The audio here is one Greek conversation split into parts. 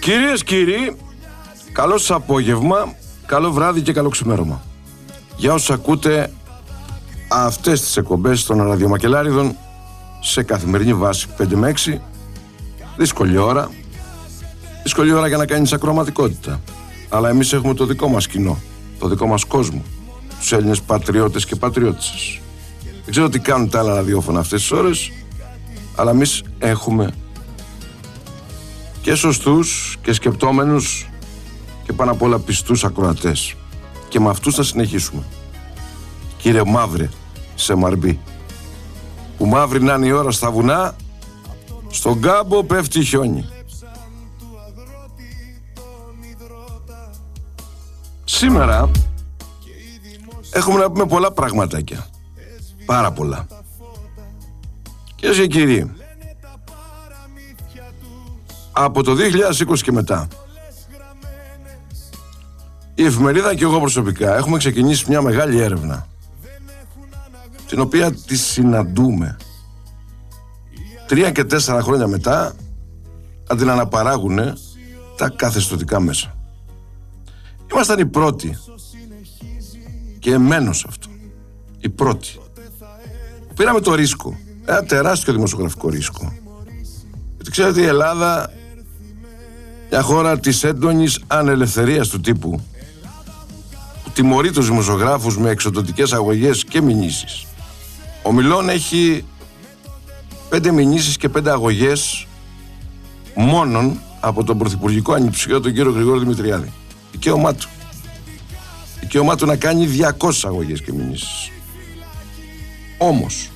Κυρίες, κύριοι, καλό σας απόγευμα, καλό βράδυ και καλό ξημέρωμα. Για όσους ακούτε αυτές τις εκπομπές των ραδιομακελάριδων σε καθημερινή βάση 5 με 6, δύσκολη ώρα για να κάνεις ακροαματικότητα. Αλλά εμείς έχουμε το δικό μας κοινό, το δικό μας κόσμο, τους Έλληνες πατριώτες και πατριώτισσες. Δεν ξέρω τι κάνουν τα άλλα ραδιόφωνα αυτές τις ώρες, αλλά εμείς έχουμε και σωστούς και σκεπτόμενους και πάνω απ' όλα πιστούς ακροατές. Και με αυτούς θα συνεχίσουμε. Κύριε Μαύρε σε Μαρμπή, που μαύρη να είναι η ώρα στα βουνά, στον κάμπο πέφτει χιόνι. Σήμερα έχουμε να πούμε πολλά πραγματάκια. Πάρα πολλά. Κυρίες και κύριοι, από το 2020 και μετά, η εφημερίδα και εγώ προσωπικά έχουμε ξεκινήσει μια μεγάλη έρευνα, την οποία τη συναντούμε 3 και 4 χρόνια μετά, να την αναπαράγουν τα καθεστωτικά μέσα. Ήμασταν οι πρώτοι, και εμένω σε αυτό, οι πρώτοι. Πήραμε το ρίσκο, ένα τεράστιο δημοσιογραφικό ρίσκο. Γιατί ξέρετε, η Ελλάδα, μια χώρα της έντονης ανελευθερίας του τύπου, που τιμωρεί τους δημοσιογράφους με εξοδοτικές αγωγές και μηνύσεις. Ο Μιλών έχει 5 μηνύσεις και 5 αγωγές μόνον από τον πρωθυπουργικό ανιψιό, τον κύριο Γρηγόρη Δημητριάδη. Δικαίωμά του να κάνει 200 αγωγές και μηνύσεις. Όμως,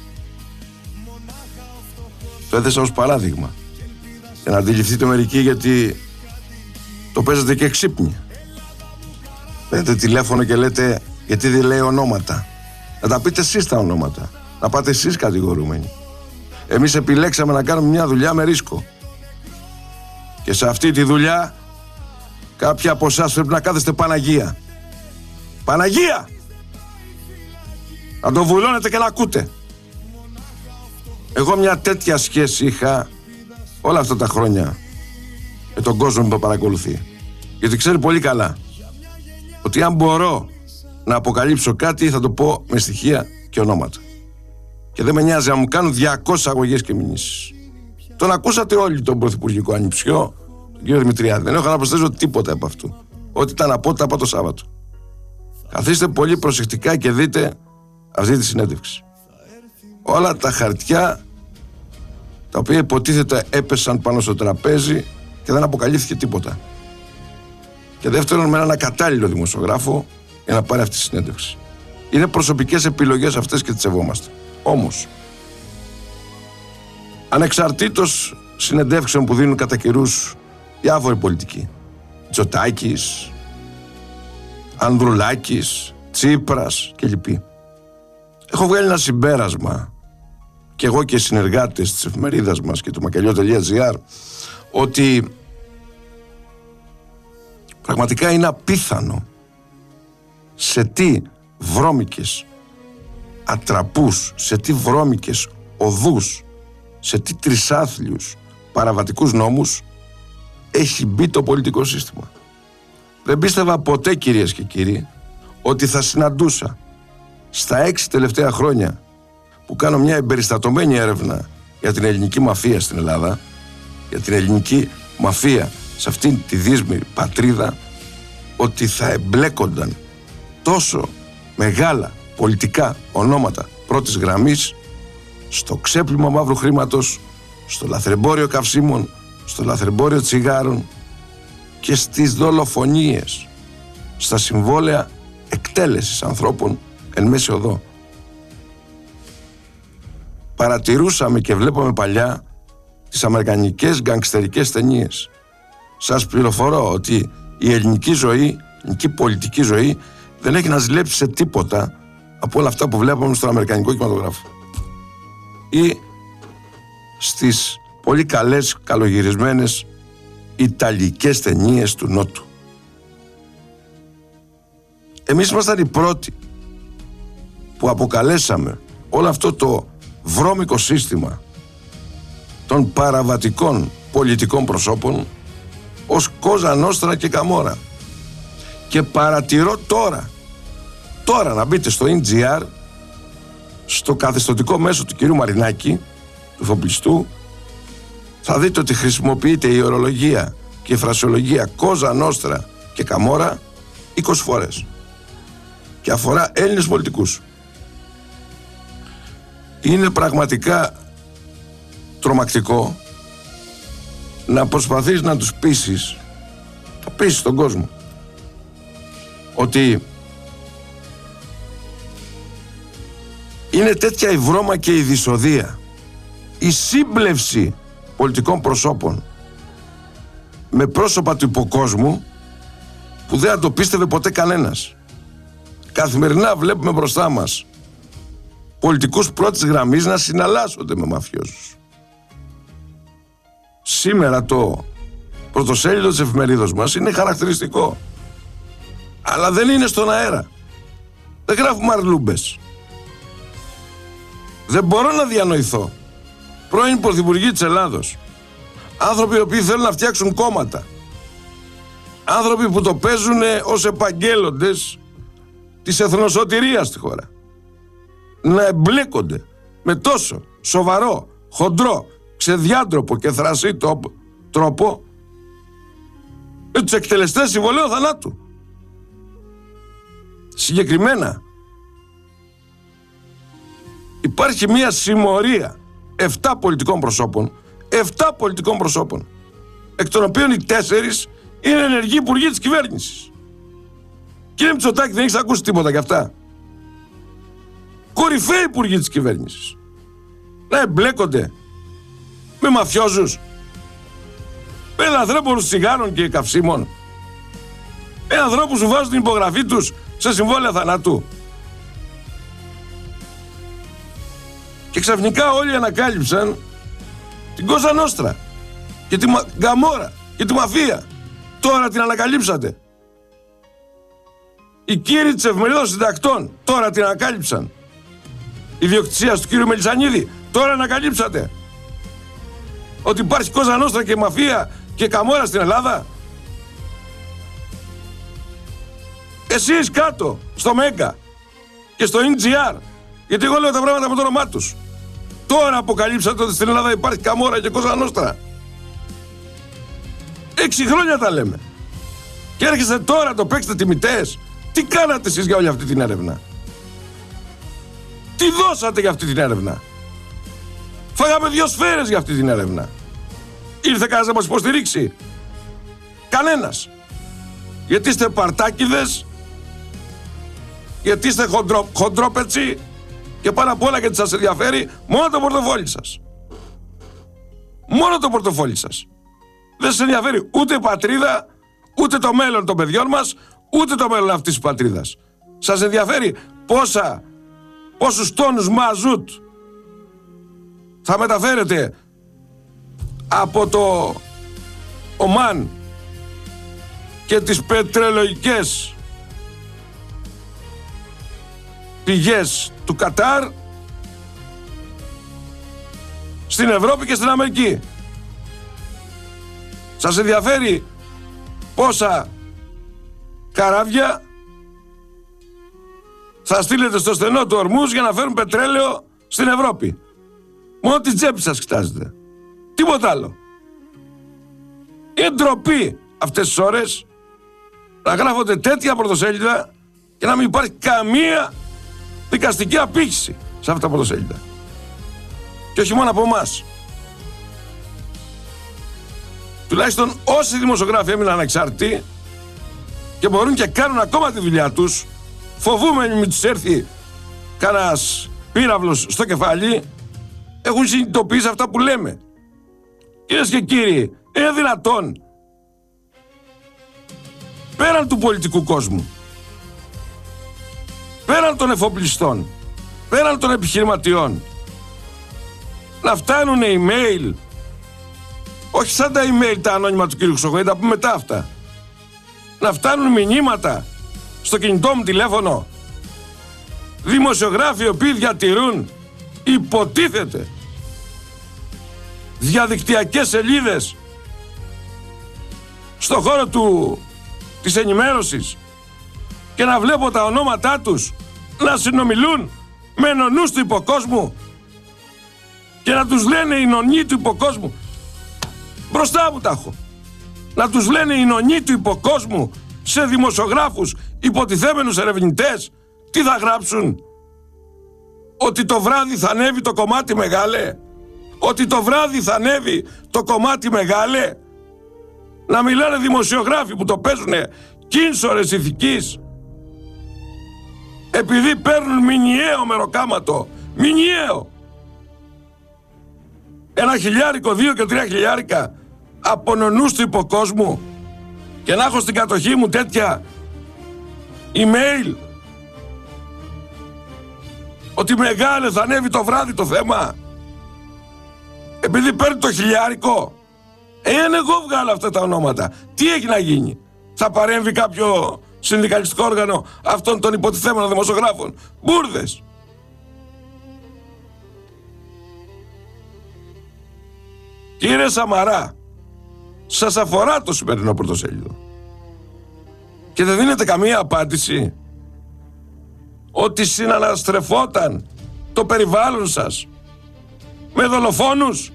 το έθεσα ως παράδειγμα για να αντιληφθείτε μερικοί, γιατί το παίζετε και ξύπνοι. Παίρνετε τηλέφωνο και λέτε γιατί δεν λέει ονόματα. Να τα πείτε εσείς τα ονόματα, να πάτε εσείς κατηγορούμενοι. Εμείς επιλέξαμε να κάνουμε μια δουλειά με ρίσκο, και σε αυτή τη δουλειά κάποιοι από εσάς πρέπει να κάθεστε Παναγία. Παναγία! Να το βουλώνετε και να ακούτε. Εγώ μια τέτοια σχέση είχα όλα αυτά τα χρόνια με τον κόσμο που με παρακολουθεί. Γιατί ξέρει πολύ καλά ότι αν μπορώ να αποκαλύψω κάτι, θα το πω με στοιχεία και ονόματα. Και δεν με νοιάζει να μου κάνουν 200 αγωγές και μηνύσεις. Τον ακούσατε όλοι τον πρωθυπουργικό ανιψιό, τον κύριο Δημητριάδη. Δεν έχω να προσθέσω τίποτα από αυτού. Ό,τι ήταν να πω, τα είπα το Σάββατο. Καθίστε πολύ προσεκτικά και δείτε αυτή τη συνέντευξη. Όλα τα χαρτιά τα οποία υποτίθεται έπεσαν πάνω στο τραπέζι και δεν αποκαλύφθηκε τίποτα. Και δεύτερον, με έναν ακατάλληλο δημοσιογράφο για να πάρει αυτή τη συνέντευξη. Είναι προσωπικές επιλογές αυτές και τις σεβόμαστε. Όμως, ανεξαρτήτως συνεντεύξεων που δίνουν κατά καιρούς διάφοροι πολιτικοί, Μητσοτάκης, Ανδρουλάκης, Τσίπρας και λοιποί, έχω βγάλει ένα συμπέρασμα, και εγώ και οι συνεργάτες της εφημερίδας μας και του Μακελιό.gr, ότι πραγματικά είναι απίθανο σε τι βρώμικες ατραπούς, σε τι βρώμικες οδούς, σε τι τρισάθλιους παραβατικούς νόμους έχει μπει το πολιτικό σύστημα. Δεν πίστευα ποτέ, κυρίες και κύριοι, ότι θα συναντούσα στα 6 τελευταία χρόνια που κάνω μια εμπεριστατωμένη έρευνα για την ελληνική μαφία στην Ελλάδα, για την ελληνική μαφία σε αυτήν τη δύσμηρη πατρίδα, ότι θα εμπλέκονταν τόσο μεγάλα πολιτικά ονόματα πρώτης γραμμής στο ξέπλυμα μαύρου χρήματος, στο λαθρεμπόριο καυσίμων, στο λαθρεμπόριο τσιγάρων και στις δολοφονίες, στα συμβόλαια εκτέλεσης ανθρώπων εν μέση οδό. Παρατηρούσαμε και βλέπαμε παλιά τις αμερικανικές γκανγκστερικές ταινίες. Σας πληροφορώ ότι η ελληνική ζωή, η ελληνική πολιτική ζωή δεν έχει να ζηλέψει σε τίποτα από όλα αυτά που βλέπαμε στον αμερικανικό κινηματογράφο ή στις πολύ καλές, καλογυρισμένες ιταλικές ταινίες του Νότου. Εμείς ήμασταν οι πρώτοι που αποκαλέσαμε όλο αυτό το βρώμικο σύστημα των παραβατικών πολιτικών προσώπων ως Κόζα Νόστρα και Καμόρα. Και παρατηρώ τώρα να μπείτε στο NGR, στο καθεστωτικό μέσο του κυρίου Μαρινάκη, του εφοπλιστού, θα δείτε ότι χρησιμοποιείται η ορολογία και η φρασιολογία Κόζα Νόστρα και Καμόρα 20 φορές και αφορά Έλληνες πολιτικούς. Είναι πραγματικά τρομακτικό να προσπαθείς να τους πείσεις, να πείσεις τον κόσμο ότι είναι τέτοια η βρώμα και η δυσοδεία, η σύμπλευση πολιτικών προσώπων με πρόσωπα του υποκόσμου, που δεν θα το πίστευε ποτέ κανένας. Καθημερινά βλέπουμε μπροστά μας πολιτικούς πρώτης γραμμής να συναλλάσσονται με μαφιόζους. Σήμερα το πρωτοσέλιδο της εφημερίδος μας είναι χαρακτηριστικό, αλλά δεν είναι στον αέρα. Δεν γράφουμε αρλούμπες. Δεν μπορώ να διανοηθώ πρώην πρωθυπουργοί της Ελλάδος, άνθρωποι οι οποίοι θέλουν να φτιάξουν κόμματα, άνθρωποι που το παίζουν ως επαγγέλλοντες της εθνοσωτηρίας στη χώρα, να εμπλέκονται με τόσο σοβαρό, χοντρό, ξεδιάντροπο και θρασί τρόπο με τους εκτελεστές συμβολέου θανάτου. Συγκεκριμένα υπάρχει μια συμμορία 7 πολιτικών προσώπων, εκ των οποίων οι 4 είναι ενεργοί υπουργοί της κυβέρνησης. Κύριε Μητσοτάκη, δεν έχεις ακούσει τίποτα γι' αυτά? Κορυφαίοι υπουργοί της κυβέρνησης να εμπλέκονται με μαφιόζους, με λαθρέμπορους τσιγάρων και καυσίμων, με ανθρώπους που βάζουν την υπογραφή τους σε συμβόλαια θανάτου. Και ξαφνικά όλοι ανακάλυψαν την Κόζα Νόστρα και τη Καμόρα και τη μαφία. Τώρα την ανακαλύψατε. Οι κύριοι της εφημερίδας συντακτών τώρα την ανακάλυψαν. Η ιδιοκτησία του κύριου Μελισσανίδη τώρα ανακαλύψατε. Ότι υπάρχει Κόζα Νόστρα και μαφία και Καμόρα στην Ελλάδα. Εσείς κάτω στο Μέγκα και στο NGR, γιατί εγώ λέω τα πράγματα με το όνομά τους, τώρα αποκαλύψατε ότι στην Ελλάδα υπάρχει Καμόρα και Κόζα Νόστρα. 6 χρόνια τα λέμε. Και έρχεστε τώρα το παίξετε τιμητές. Τι κάνατε εσείς για όλη αυτή την έρευνα? Τι δώσατε για αυτή την έρευνα? Φάγαμε 2 σφαίρες για αυτή την έρευνα. Ήρθε κανένας να μας υποστηρίξει? Κανένας. Γιατί είστε παρτάκιδες, γιατί είστε χοντρόπετσι και πάνω απ' όλα γιατί σας ενδιαφέρει μόνο το πορτοφόλι σας. Μόνο το πορτοφόλι σας. Δεν σας ενδιαφέρει ούτε η πατρίδα, ούτε το μέλλον των παιδιών μας, ούτε το μέλλον αυτής της πατρίδας. Σας ενδιαφέρει πόσους τόνους μαζούτ θα μεταφέρετε από το Ομάν και τις πετρελαϊκές πηγές του Κατάρ στην Ευρώπη και στην Αμερική. Σας ενδιαφέρει πόσα καράβια θα στείλετε στο στενό του Ορμούζ για να φέρουν πετρέλαιο στην Ευρώπη? Μόνο την τσέπη σας κοιτάζετε. Τίποτα άλλο. Είναι ντροπή αυτές τις ώρες να γράφονται τέτοια πρωτοσέλιδα και να μην υπάρχει καμία δικαστική απήχηση σε αυτά τα πρωτοσέλιδα. Και όχι μόνο από εμάς. Τουλάχιστον όσοι δημοσιογράφοι έμειναν ανεξάρτητοι και μπορούν και κάνουν ακόμα τη δουλειά τους, φοβούμενοι μην τους έρθει κανένας πύραυλος στο κεφάλι, έχουν συνειδητοποιήσει αυτά που λέμε. Κυρίες και κύριοι, είναι δυνατόν πέραν του πολιτικού κόσμου, πέραν των εφοπλιστών, πέραν των επιχειρηματιών, να φτάνουν email, όχι σαν τα email τα ανώνυμα του κύριου Χρυσοχοίδη, τα πούμε μετά αυτά, να φτάνουν μηνύματα στο κινητό μου τηλέφωνο δημοσιογράφοι οι οποίοι διατηρούν, υποτίθεται, διαδικτυακές σελίδες στον χώρο της ενημέρωσης και να βλέπω τα ονόματά τους να συνομιλούν με νονούς του υποκόσμου και να τους λένε οι νονοί του υποκόσμου. Μπροστά μου τα έχω. Να τους λένε οι νονοί του υποκόσμου σε δημοσιογράφους, υποτιθέμενους ερευνητές. Τι θα γράψουν? Ότι το βράδυ θα ανέβει το κομμάτι μεγάλε? Ότι το βράδυ θα ανέβει το κομμάτι μεγάλε? Να μιλάνε δημοσιογράφοι που το παίζουνε κίνσορες ηθικής, επειδή παίρνουν μηνιαίο μεροκάματο. Μηνιαίο. 1.000, 2 και 3 χιλιάρικα από νονούς του υποκόσμου, και να έχω στην κατοχή μου τέτοια email ότι μεγάλε θα ανέβει το βράδυ το θέμα, επειδή παίρνει το χιλιάρικο. Εάν εγώ βγάλω αυτά τα ονόματα, τι έχει να γίνει? Θα παρέμβει κάποιο συνδικαλιστικό όργανο αυτών των υποτιθέμενων δημοσιογράφων? Μπούρδες. Κύριε Σαμαρά, σας αφορά το σημερινό πρωτοσέλιδο και δεν δίνετε καμία απάντηση ότι συναναστρεφόταν το περιβάλλον σας με δολοφόνους,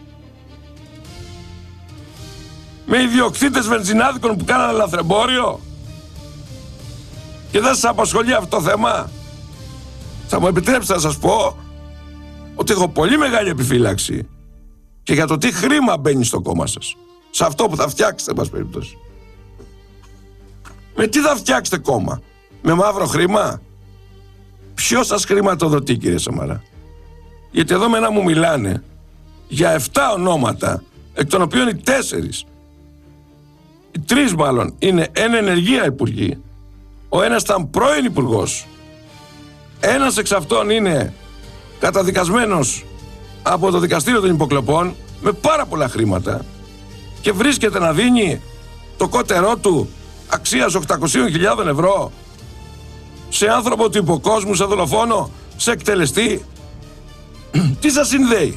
με ιδιοκτήτες βενζινάδικων που κάνανε λαθρεμπόριο, και δεν σας απασχολεί αυτό το θέμα? Θα μου επιτρέψετε να σας πω ότι έχω πολύ μεγάλη επιφύλαξη και για το τι χρήμα μπαίνει στο κόμμα σας, σε αυτό που θα φτιάξετε, πας περίπτωση. Με τι θα φτιάξετε κόμμα? Με μαύρο χρήμα? Ποιος σας χρηματοδοτεί, κύριε Σαμαρά? Γιατί εδώ μένα μου μιλάνε για 7 ονόματα, εκ των οποίων οι 4, οι 3 μάλλον, είναι εν ενεργεία υπουργοί. Ο ένας ήταν πρώην υπουργός. Ένας εξ αυτών είναι καταδικασμένος από το δικαστήριο των υποκλοπών με πάρα πολλά χρήματα και βρίσκεται να δίνει το κότερό του αξίας 800.000 ευρώ σε άνθρωπο του υποκόσμου, σε δολοφόνο, σε εκτελεστή. Τι σας συνδέει?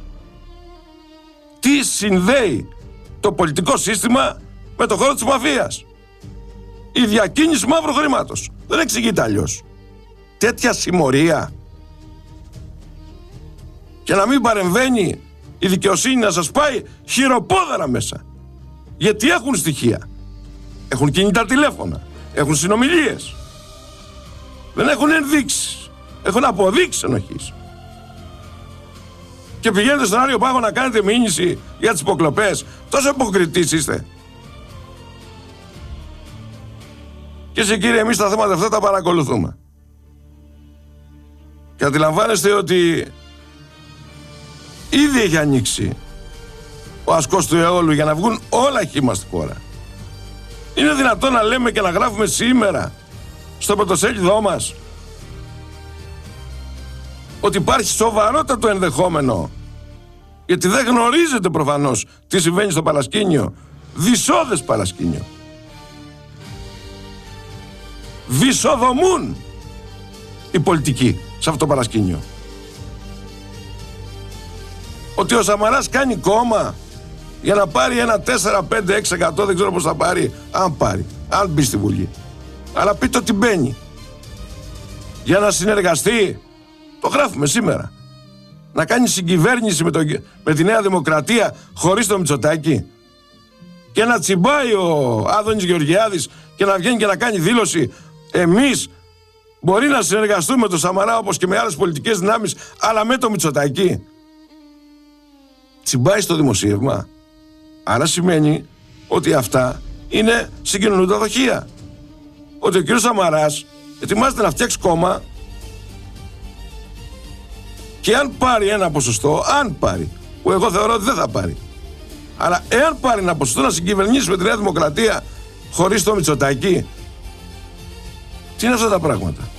Τι συνδέει το πολιτικό σύστημα με το χώρο της μαφίας? Η διακίνηση μαύρου χρήματος. Δεν εξηγείται αλλιώς. Τέτοια συμμορία. Και να μην παρεμβαίνει η δικαιοσύνη, να σας πάει χειροπόδαρα μέσα. Γιατί έχουν στοιχεία. Έχουν κινητά τηλέφωνα. Έχουν συνομιλίες. Δεν έχουν ενδείξεις. Έχουν αποδείξεις ενοχής. Και πηγαίνετε στον Άριο Πάγο να κάνετε μήνυση για τις υποκλοπές. Τόσο υποκριτής είστε. Και σε κύριε, εμείς τα θέματα αυτά τα παρακολουθούμε. Και αντιλαμβάνεστε ότι ήδη έχει ανοίξει ο ασκός του αιώλου για να βγουν όλα χύμα στη χώρα. Είναι δυνατόν να λέμε και να γράφουμε σήμερα στο πρωτοσέλιδό μας ότι υπάρχει σοβαρότατο ενδεχόμενο, γιατί δεν γνωρίζετε προφανώς τι συμβαίνει στο Παλασκίνιο, δυσόδες Παλασκίνιο. Βυσοδομούν οι πολιτικοί σε αυτό το Παλασκίνιο. Ότι ο Σαμαράς κάνει κόμμα για να πάρει ένα 4, 5, 6%, δεν ξέρω πώς θα πάρει, αν πάρει, αν μπει στη Βουλή. Αλλά πείτε ότι μπαίνει. Για να συνεργαστεί, το γράφουμε σήμερα, να κάνει συγκυβέρνηση με τη Νέα Δημοκρατία χωρίς το Μητσοτάκη, και να τσιμπάει ο Άδωνης Γεωργιάδης και να βγαίνει και να κάνει δήλωση: εμείς μπορεί να συνεργαστούμε με τον Σαμαρά όπως και με άλλες πολιτικές δυνάμεις, αλλά με το Μητσοτάκη. Τσιμπάει στο δημοσίευμα. Άρα σημαίνει ότι αυτά είναι συγκοινωνούντα δοχεία. Ότι ο κύριος Σαμαράς ετοιμάζεται να φτιάξει κόμμα και αν πάρει ένα ποσοστό, αν πάρει, που εγώ θεωρώ ότι δεν θα πάρει, αλλά εάν πάρει ένα ποσοστό να συγκυβερνήσει με τη Νέα Δημοκρατία χωρίς το Μητσοτάκη, τι είναι αυτά τα πράγματα?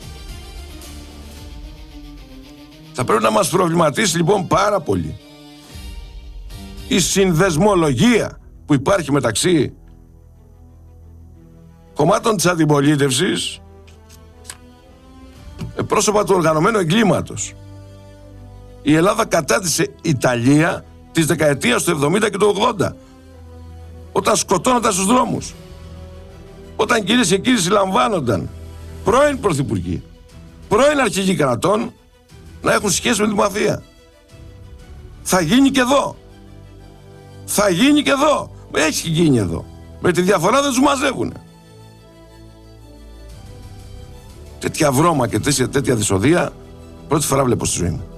Θα πρέπει να μας προβληματίσει λοιπόν πάρα πολύ η συνδεσμολογία που υπάρχει μεταξύ κομμάτων της αντιπολίτευσης, πρόσωπα του οργανωμένου εγκλήματος. Η Ελλάδα κατάτησε Ιταλία της δεκαετίας του 70 και του 80, όταν όταν σκοτώνονταν στους δρόμους, όταν κυρίες και κύριοι συλλαμβάνονταν πρώην πρωθυπουργοί, πρώην αρχηγοί κρατών να έχουν σχέση με τη μαφία. Θα γίνει και εδώ. Θα γίνει και εδώ. Έχει γίνει εδώ. Με τη διαφορά δεν τους μαζεύουν. Τέτοια βρώμα και τέτοια δυσοδεία πρώτη φορά βλέπω στη ζωή μου.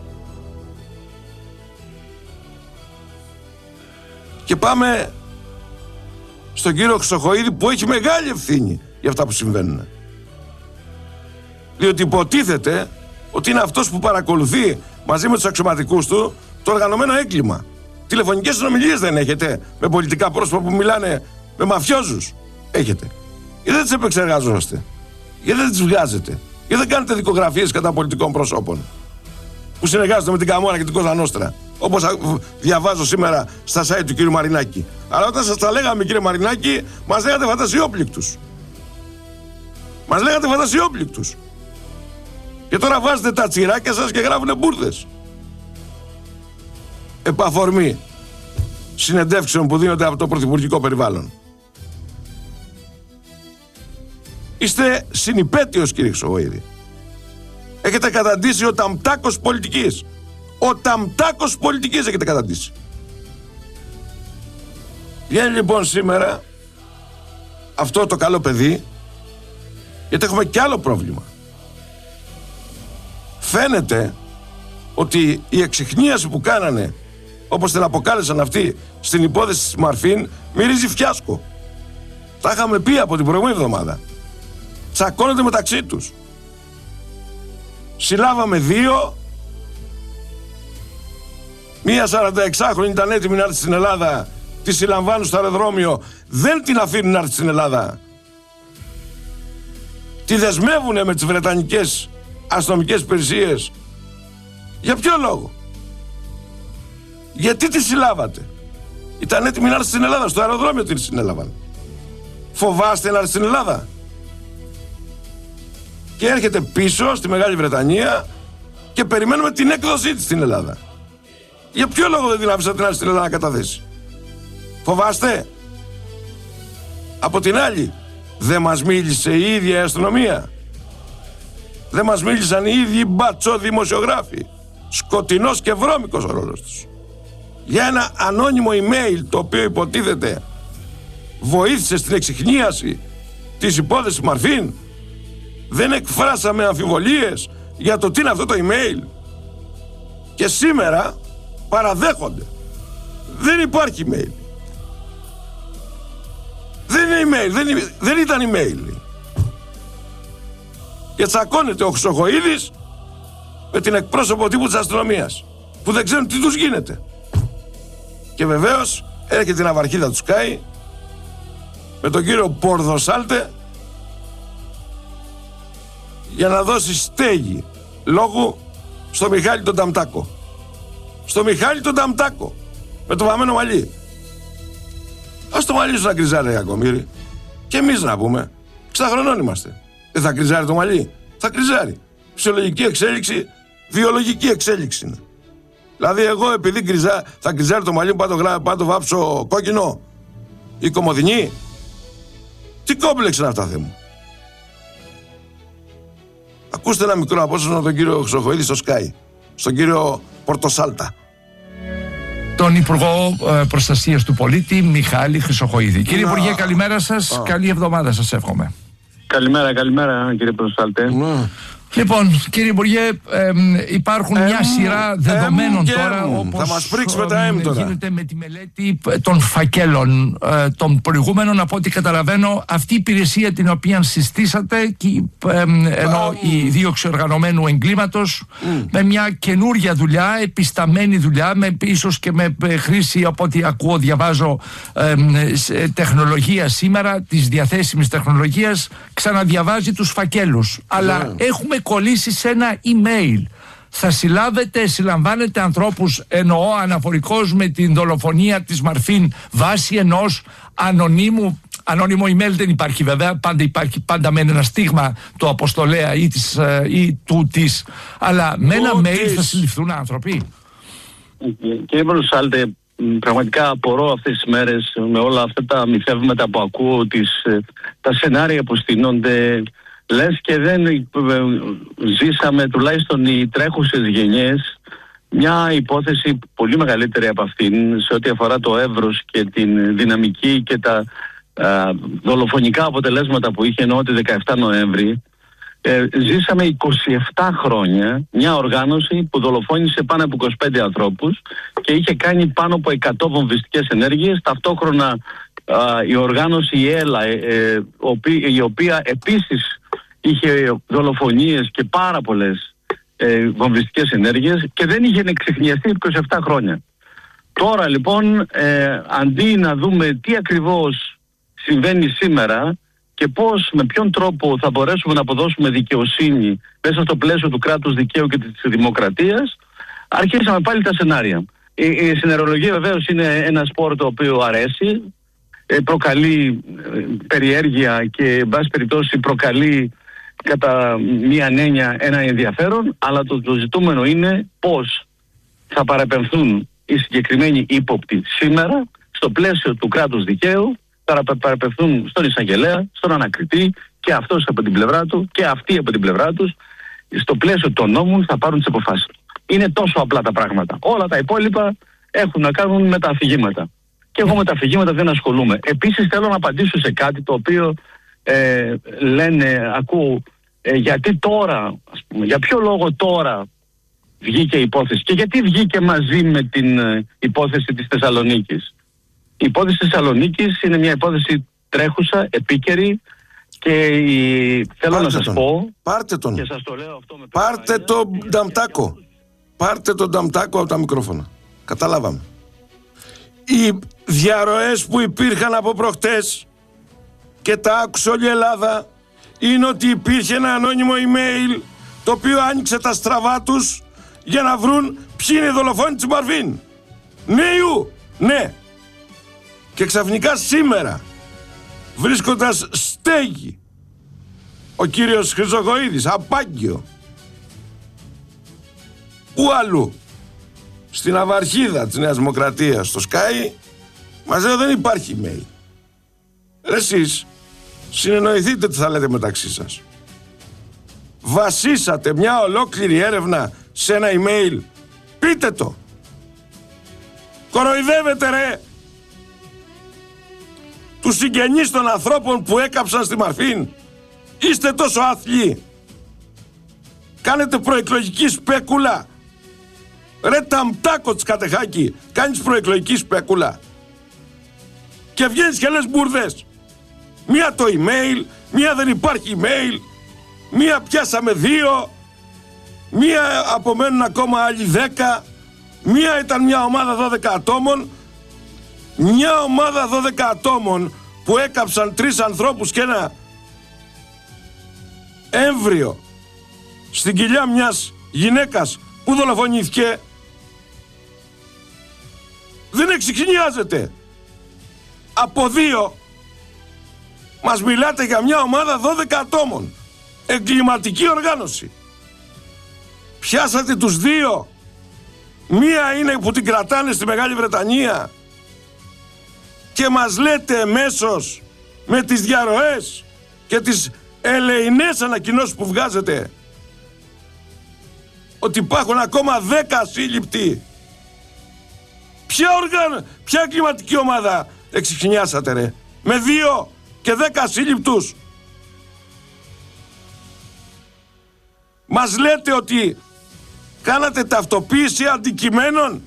Και πάμε στον κύριο Χρυσοχοΐδη που έχει μεγάλη ευθύνη για αυτά που συμβαίνουν. Διότι υποτίθεται ότι είναι αυτός που παρακολουθεί μαζί με τους αξιωματικούς του το οργανωμένο έγκλημα. Τηλεφωνικές συνομιλίες δεν έχετε με πολιτικά πρόσωπα που μιλάνε με μαφιόζους? Έχετε. Γιατί δεν τις επεξεργάζεστε? Γιατί δεν τις βγάζετε? Γιατί δεν κάνετε δικογραφίες κατά πολιτικών προσώπων που συνεργάζονται με την Καμόρα και την Κόζα Νόστρα, όπως διαβάζω σήμερα στα site του κύριου Μαρινάκη? Αλλά όταν σας τα λέγαμε, κύριε Μαρινάκη, μας λέγατε φαντασιόπληκτους. Μας λέγατε φαντασιόπληκτους. Και τώρα βάζετε τα τσιράκια σας και γράφουνε μπουρδες. Επαφορμή συνεντεύξεων που δίνονται από το πρωθυπουργικό περιβάλλον. Είστε συνυπέτειος, κύριε Χρυσοχοΐδη. Έχετε καταντήσει ο ταμτάκος πολιτικής. Ο ταμτάκος πολιτικής έχετε καταντήσει. Βγαίνει λοιπόν σήμερα αυτό το καλό παιδί, γιατί έχουμε και άλλο πρόβλημα. Φαίνεται ότι η εξιχνίαση που κάνανε, όπως την αποκάλεσαν αυτοί στην υπόθεση της Μαρφίν, μυρίζει φιάσκο. Τα είχαμε πει από την προηγούμενη εβδομάδα. Τσακώνονται μεταξύ τους. Συλλάβαμε 2. Μία 46χρονη ήταν έτοιμη να έρθει στην Ελλάδα. Τη συλλαμβάνουν στο αεροδρόμιο. Δεν την αφήνουν να έρθει στην Ελλάδα. Τη δεσμεύουνε με τις βρετανικές αστυνομικές υπηρεσίες. Για ποιο λόγο? Γιατί τη συλλάβατε? Ήταν έτοιμη να έρθει στην Ελλάδα. Στο αεροδρόμιο την συνέλαβαν. Φοβάστε να έρθει στην Ελλάδα? Και έρχεται πίσω στη Μεγάλη Βρετανία και περιμένουμε την έκδοσή της στην Ελλάδα. Για ποιο λόγο δεν την άφησατε να έρθει στην Ελλάδα να καταθέσει? Φοβάστε? Από την άλλη, δεν μας μίλησε η ίδια η αστυνομία? Δεν μας μίλησαν οι ίδιοι μπατσό δημοσιογράφοι? Σκοτεινός και βρώμικος ο ρόλος τους. Για ένα ανώνυμο email το οποίο υποτίθεται βοήθησε στην εξιχνίαση της υπόθεσης Μαρφίν. Δεν εκφράσαμε αμφιβολίες για το τι είναι αυτό το email? Και σήμερα παραδέχονται. Δεν υπάρχει email. Δεν είναι email. Δεν ήταν email. Και τσακώνεται ο Χρυσοχοΐδης με την εκπρόσωπο τύπου της αστυνομίας που δεν ξέρουν τι τους γίνεται. Και βεβαίως έρχεται την ναυαρχίδα του Sky με τον κύριο Πορδοσάλτε για να δώσει στέγη λόγου στο Μιχάλη τον Ταμτάκο. Στο Μιχάλη τον Ταμτάκο με το βαμμένο μαλλί. Ας το μαλλί σου να γκριζάρει, Κακομοίρη. Και εμείς να πούμε, 60 χρονών είμαστε. Δεν θα γκριζάρει το μαλλί? Θα γκριζάρει. Φυσιολογική εξέλιξη, βιολογική εξέλιξη είναι. Δηλαδή εγώ επειδή θα γκριζάρει το μαλλί μου, πάω το βάψω κόκκινο ή κομμωδινή? Τι κόμπλεξ είναι αυτά, Θεέ μου? Ακούστε ένα μικρό απόσπασμα από τον κύριο Χρυσοχοΐδη στο Sky, στον κύριο Πορτοσάλτα. Τον Υπουργό Προστασίας του Πολίτη, Μιχάλη Χρυσοχοΐδη. Κύριε Υπουργέ, καλημέρα σας. Καλή εβδομάδα σας εύχομαι. Καλημέρα κύριε Πορτοσάλτε. Λοιπόν, κύριε Υπουργέ, υπάρχουν μια σειρά δεδομένων τώρα, όπως θα μας πρίξει με τα γίνεται με τη μελέτη των φακέλων των προηγούμενων. Από ό,τι καταλαβαίνω, αυτή η υπηρεσία την οποία συστήσατε, ενώ η δίωξη οργανωμένου εγκλήματος, με μια καινούρια δουλειά, επισταμένη δουλειά, ίσως και με χρήση, από ό,τι ακούω, διαβάζω, τεχνολογία σήμερα, της διαθέσιμης τεχνολογίας, ξαναδιαβάζει τους φακέλους. Αλλά έχουμε κολλήσει σε ένα email. Θα συλλαμβάνετε ανθρώπους, εννοώ αναφορικώς με την δολοφονία της Μαρφίν, βάσει ενός ανώνυμο email. Δεν υπάρχει βέβαια, πάντα με ένα στίγμα το αποστολέα ή του της, αλλά με ένα mail θα συλληφθούν άνθρωποι. Κύριε Πορτοσάλτε, πραγματικά απορώ αυτές τις μέρες με όλα αυτά τα μυθεύματα που ακούω, τα σενάρια που στείνονται. Λες και δεν ζήσαμε, τουλάχιστον οι τρέχουσες γενιές, μια υπόθεση πολύ μεγαλύτερη από αυτήν σε ό,τι αφορά το εύρος και την δυναμική και τα δολοφονικά αποτελέσματα που είχε, ενώ τη 17 Νοέμβρη. Ζήσαμε 27 χρόνια μια οργάνωση που δολοφόνησε πάνω από 25 ανθρώπους και είχε κάνει πάνω από 100 βομβιστικές ενέργειες. Ταυτόχρονα η οργάνωση η ΕΛΑ, η οποία επίσης είχε δολοφονίες και πάρα πολλές βομβιστικές ενέργειες και δεν είχε εξεχνιαστεί 27 χρόνια. Τώρα λοιπόν, αντί να δούμε τι ακριβώς συμβαίνει σήμερα και πώς, με ποιον τρόπο θα μπορέσουμε να αποδώσουμε δικαιοσύνη μέσα στο πλαίσιο του κράτους δικαίου και της δημοκρατίας, αρχίσαμε πάλι τα σενάρια. Η σενερολογία βεβαίως είναι ένα σπορ το οποίο αρέσει, προκαλεί περιέργεια και εν πάση περιπτώσει προκαλεί κατά μία έννοια ένα ενδιαφέρον, αλλά το ζητούμενο είναι πώς θα παραπεμφθούν οι συγκεκριμένοι ύποπτοι σήμερα στο πλαίσιο του κράτους δικαίου, θα παραπεμφθούν στον εισαγγελέα, στον ανακριτή και αυτός από την πλευρά του και αυτοί από την πλευρά τους, στο πλαίσιο των νόμων θα πάρουν τις αποφάσεις. Είναι τόσο απλά τα πράγματα. Όλα τα υπόλοιπα έχουν να κάνουν με τα αφηγήματα. Και εγώ με τα αφηγήματα δεν ασχολούμαι. Επίσης θέλω να απαντήσω σε κάτι το οποίο ακούω, γιατί τώρα, ας πούμε, για ποιο λόγο τώρα βγήκε η υπόθεση και γιατί βγήκε μαζί με την υπόθεση της Θεσσαλονίκης. Η υπόθεση της Θεσσαλονίκης είναι μια υπόθεση τρέχουσα, επίκαιρη και θέλω να σας πω. Πάρτε τον. Και σας το λέω αυτό με πάρτε τον Νταμτάκο. Πάρτε τον Νταμτάκο από τα μικρόφωνα. Καταλάβαμε. Οι διαρροές που υπήρχαν από προχτές και τα άκουσε όλη η Ελλάδα είναι ότι υπήρχε ένα ανώνυμο email το οποίο άνοιξε τα στραβά τους για να βρουν ποιοι είναι οι δολοφόνοι της Μαρφίν. Ναι. Και ξαφνικά σήμερα, βρίσκοντας στέγη ο κύριος Χρυσοχοΐδης, απάγγιο, πού αλλού, στην Αυαρχίδα της Νέας Δημοκρατίας, στο Sky, μας λέει δεν υπάρχει email. Εσείς συνεννοηθείτε τι θα λέτε μεταξύ σας. Βασίσατε μια ολόκληρη έρευνα σε ένα email. Πείτε το. Κοροϊδεύετε ρε τους συγγενείς των ανθρώπων που έκαψαν στη Μαρφίν. Είστε τόσο άθλιοι. Κάνετε προεκλογική σπέκουλα. Ρε Ταμτάκο της Κατεχάκη, κάνεις προεκλογική σπέκουλα και βγαίνεις και λες μπουρδες. Μία το email, μία δεν υπάρχει email, μία πιάσαμε 2, μία απομένουν ακόμα άλλοι 10, μία ήταν μια ομάδα 12 ατόμων, μια ομάδα 12 ατόμων που έκαψαν 3 ανθρώπους και ένα έμβριο στην κοιλιά μιας γυναίκας που δολοφονήθηκε. Δεν εξυχνιάζεται. Από 2 μας μιλάτε για μια ομάδα 12 ατόμων. Εγκληματική οργάνωση. Πιάσατε τους 2. Μία είναι που την κρατάνε στη Μεγάλη Βρετανία και μας λέτε εμέσως με τις διαρροές και τις ελεηνές ανακοινώσεις που βγάζετε ότι υπάρχουν ακόμα 10 σύλληπτοι. Ποια εγκληματική ομάδα εξυχνιάσατε ρε? Με 2 και 10 σύλληπτους. Μας λέτε ότι κάνατε ταυτοποίηση αντικειμένων.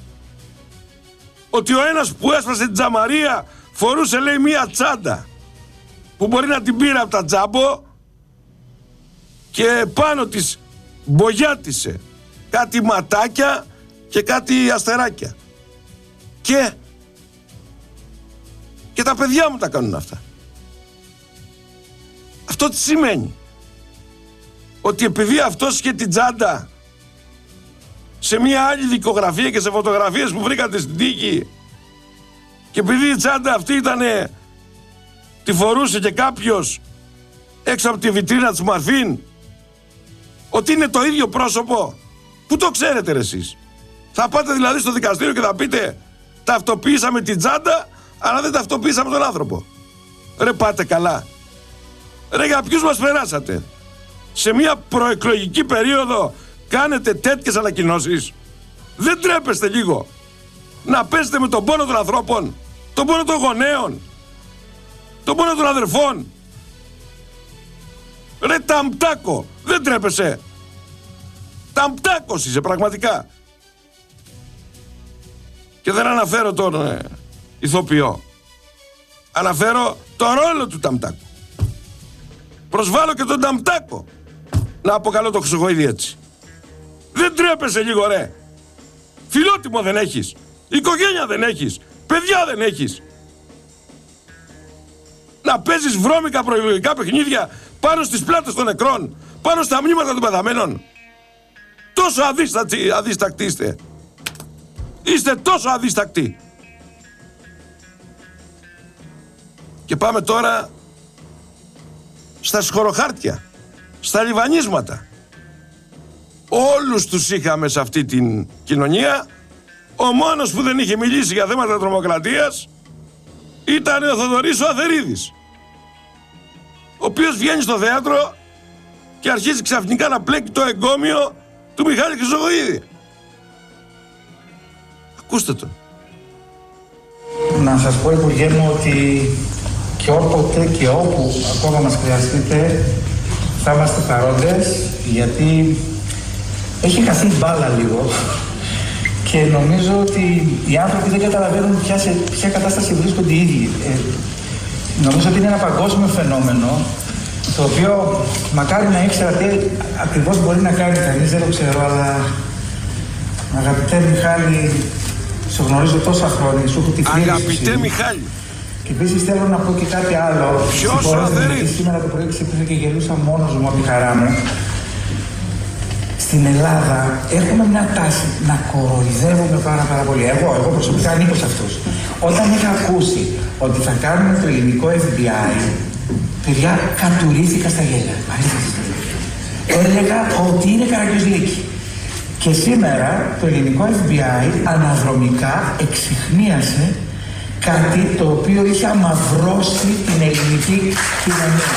Ότι ο ένας που έσπασε την τζαμαρία φορούσε λέει μία τσάντα που μπορεί να την πήρε από τα τζάμπο και πάνω της μπογιάτισε κάτι ματάκια και κάτι αστεράκια. Και τα παιδιά μου τα κάνουν αυτά. Αυτό τι σημαίνει? Ότι επειδή αυτός είχε την τσάντα σε μια άλλη δικογραφία και σε φωτογραφίες που βρήκατε στην τύχη και επειδή η τσάντα αυτή ήτανε, τη φορούσε και κάποιος έξω από τη βιτρίνα της Μαρφίν, ότι είναι το ίδιο πρόσωπο? Πού το ξέρετε ρε εσείς? Θα πάτε δηλαδή στο δικαστήριο και θα πείτε Ταυτοποιήσαμε την τσάντα, αλλά δεν ταυτοποιήσαμε τον άνθρωπο. Ρε πάτε καλά. Ρε για ποιους μας περάσατε? Σε μια προεκλογική περίοδο κάνετε τέτοιες ανακοινώσεις? Δεν τρέπεστε λίγο να παίζετε με τον πόνο των ανθρώπων, τον πόνο των γονέων, τον πόνο των αδερφών? Ρε ταμπτάκο, δεν τρέπεσαι? Ταμπτάκος είσαι πραγματικά. Και δεν αναφέρω τον ηθοποιό. Αναφέρω το ρόλο του Ταμπτάκου. Προσβάλλω και τον Ταμπτάκο να αποκαλώ το Χρυσοχοΐδη έτσι. Δεν τρέπεσαι λίγο ρε? Φιλότιμο δεν έχεις? Οικογένεια δεν έχεις? Παιδιά δεν έχεις? Να παίζεις βρώμικα προεκλογικά παιχνίδια πάνω στις πλάτες των νεκρών, πάνω στα μνήματα των πεθαμένων? Τόσο αδίστακτοι είστε. Είστε τόσο αδίστακτοι. Και πάμε τώρα στα σχοροχάρτια, στα λιβανίσματα. Όλους τους είχαμε σε αυτή την κοινωνία. Ο μόνος που δεν είχε μιλήσει για θέματα τρομοκρατίας ήταν ο Θοδωρής ο Αθερίδης, ο οποίος βγαίνει στο θέατρο και αρχίζει ξαφνικά να πλέκει το εγκόμιο του Μιχάλη Χρυσοχοΐδη. Ακούστε τον. Να σας πω, Υπουργέ μου, ότι και όποτε και όπου ακόμα μας χρειαστείτε θα είμαστε παρόντες, γιατί έχει χαθεί μπάλα λίγο και νομίζω ότι οι άνθρωποι δεν καταλαβαίνουν σε ποια κατάσταση βρίσκονται οι ίδιοι. Νομίζω ότι είναι ένα παγκόσμιο φαινόμενο, το οποίο μακάρι να ήξερα τι ακριβώς μπορεί να κάνει κανείς, δεν το ξέρω, αλλά αγαπητέ Μιχάλη, σε γνωρίζω τόσα χρόνια, σου έχω τη φίλη. Αγαπητέ Μιχάλη. Και επίσης θέλω να πω και κάτι άλλο. Ποιος ο Αθερής? Σήμερα το πρωί ξύπνησα και γελούσα μόνος μου από τη χαρά μου. Στην Ελλάδα έχουμε μια τάση να κοροϊδεύουμε πάρα πολύ. Εγώ προσωπικά ανήκω σε αυτούς. Όταν είχα ακούσει ότι θα κάνουμε το ελληνικό FBI, παιδιά, κατουρήθηκα στα γέλια. Έλεγα ότι είναι Καραγκιόζηλίκη. Και σήμερα το ελληνικό FBI αναδρομικά εξιχνίασε κάτι το οποίο είχε αμαυρώσει την ελληνική κοινωνία.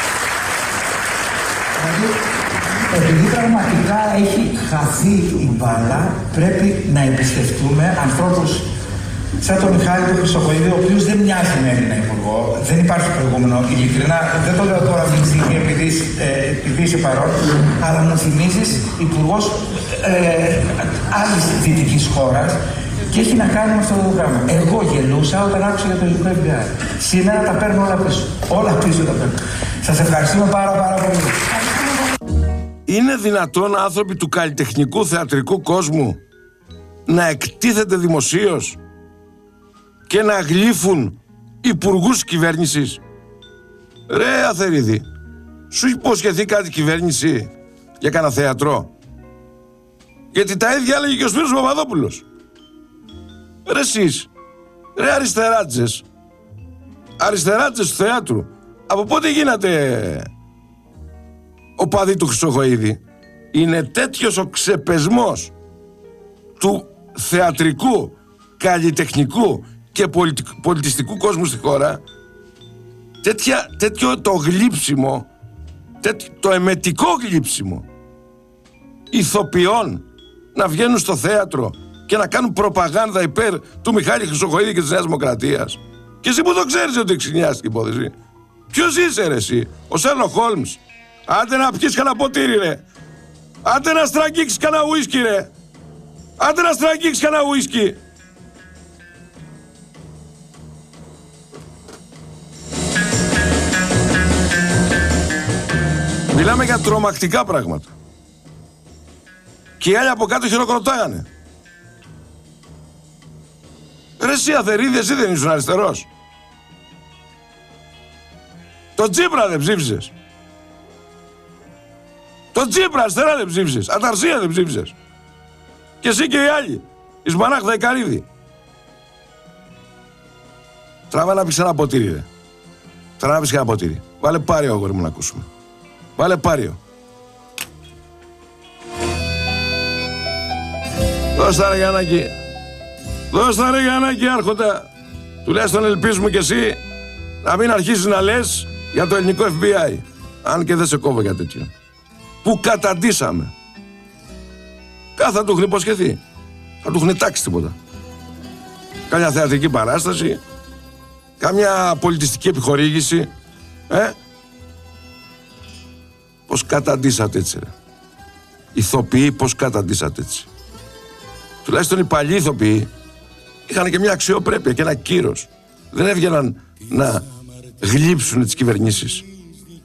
Δηλαδή, επειδή πραγματικά έχει χαθεί η μπάλα, πρέπει να εμπιστευτούμε ανθρώπους σαν τον Μιχάλη τον Χρυσοχοΐδη, ο οποίος δεν μοιάζει με Έλληνα υπουργό. Δεν υπάρχει προηγούμενο, ειλικρινά. Δεν το λέω τώρα αυτή τη στιγμή επειδή είσαι παρόν, αλλά μου θυμίζεις υπουργός άλλης δυτικής χώρας και έχει να κάνει με αυτό το πράγμα. Εγώ γελούσα όταν άκουσα για το ελληνικό FBI. Σήμερα τα παίρνω όλα πίσω. Όλα πίσω τα παίρνω. Σας ευχαριστούμε πάρα πολύ. Είναι δυνατόν άνθρωποι του καλλιτεχνικού θεατρικού κόσμου να εκτίθεται δημοσίως και να γλύφουν υπουργούς κυβέρνησης? Ρε Αθερίδη, σου έχει υποσχεθεί κάτι κυβέρνηση για κανένα θέατρο? Γιατί τα ίδια έλεγε και ο Σπύρος Παπαδόπουλος. Ρε εσείς, ρε αριστεράτζες του θεάτρου, από πότε γίνατε οπαδοί του Χρυσοχοΐδη? Είναι τέτοιος ο ξεπεσμός του θεατρικού, καλλιτεχνικού και πολιτιστικού κόσμου στη χώρα, τέτοιο το γλύψιμο, το εμετικό γλύψιμο ηθοποιών να βγαίνουν στο θέατρο και να κάνουν προπαγάνδα υπέρ του Μιχάλη Χρυσοχοΐδη και της Νέας Δημοκρατίας. Και εσύ που το ξέρεις ότι εξηνιάστηκε η υπόθεση? Ποιος είσαι ρε εσύ? Ο Σέρλοκ Χόλμς? Άντε να πιεις κανένα ποτήρι ρε. Άντε να στραγγίξεις κανένα ουίσκι ρε. Άντε να στραγγίξεις κανένα ουίσκι. Μιλάμε για τρομακτικά πράγματα. Και οι άλλοι από κάτω χειροκροτάγανε. Ρε εσύ Αθερίδη, εσύ δεν ήσουν αριστερός? Το Τσίπρα δεν ψήφισες? Το Τσίπρα αριστερά δεν ψήφισες? Αταρσία δεν ψήφισες? Και εσύ και οι άλλοι, Ισμανάχ Δεκαρίδη. Τραβά να πεις ένα ποτήρι ρε. Τραβά να πεις ένα ποτήρι. Βάλε πάριο αγόρι μου να ακούσουμε. Βάλε πάριο. Δώσ' τα ρε Γιάννακη. Δώσ' τα ρε Γιαννάκη άρχοντα. Τουλάχιστον ελπίζουμε κι εσύ να μην αρχίσεις να λες για το ελληνικό FBI. Αν και δεν σε κόβω για τέτοιο. Που καταντήσαμε. Κάθε θα του έχουν υποσχεθεί. Θα του έχουν τάξει τίποτα. Κάμια θεατρική παράσταση. Κάμια πολιτιστική επιχορήγηση. Πώς καταντήσατε έτσι ρε. Ηθοποιοί πώς καταντήσατε έτσι. Τουλάχιστον οι παλιοί ηθοποιοί είχαν και μια αξιοπρέπεια και ένα κύρος. Δεν έβγαιναν να γλύψουν τις κυβερνήσεις.